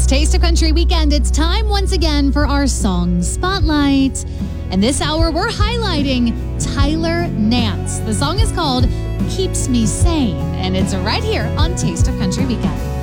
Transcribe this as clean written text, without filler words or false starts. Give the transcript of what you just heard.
Taste of Country Weekend. It's time once again for our Song Spotlight. And this hour, we're highlighting Tyler Nance. The song is called Keeps Me Sane, and it's right here on Taste of Country Weekend.